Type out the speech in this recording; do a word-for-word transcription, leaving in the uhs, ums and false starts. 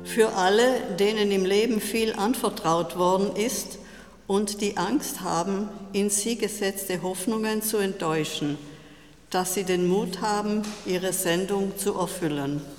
für alle, denen im Leben viel anvertraut worden ist und die Angst haben, in sie gesetzte Hoffnungen zu enttäuschen, dass sie den Mut haben, ihre Sendung zu erfüllen.